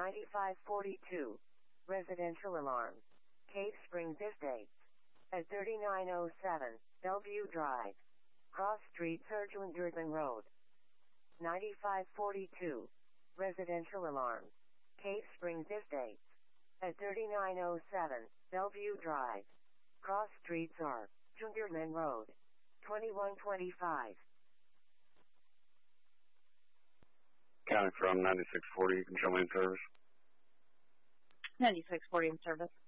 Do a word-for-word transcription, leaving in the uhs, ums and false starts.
ninety-five forty-two. Residential alarm. Cave Springs Estates. At thirty-nine oh seven, Bellevue Drive. Cross Street, Surgeon Durban Road. ninety-five forty-two. Residential alarm. Cave Springs Estates. At thirty-nine oh seven, Bellevue Drive. Cross Streets are Jungerman Road. twenty-one twenty-five. Counting from ninety-six forty, control main service. ninety-six forty in service.